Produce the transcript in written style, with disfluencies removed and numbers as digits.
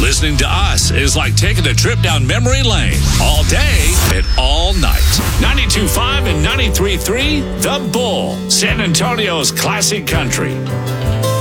Listening to us is like taking a trip down memory lane all day and all night. 92.5 and 93.3, The Bull, San Antonio's classic country.